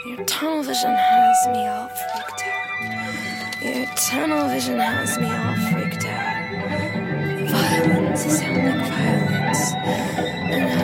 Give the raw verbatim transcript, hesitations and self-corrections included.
Your tunnel vision has me all freaked out. Your tunnel vision has me all freaked out. Violins sound like violence. And